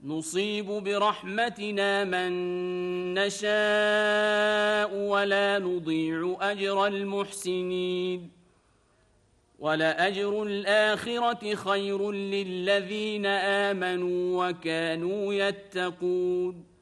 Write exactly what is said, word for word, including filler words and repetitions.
نصيب برحمتنا من نشاء ولا نضيع أجر المحسنين ولأجر الآخرة خير للذين آمنوا وكانوا يتقون